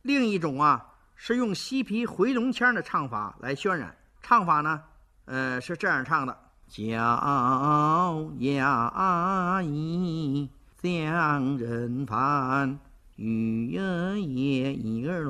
另一种啊是用西皮回龙腔的唱法来渲染。唱法呢，是这样唱的：脚丫一将人盼，雨夜一儿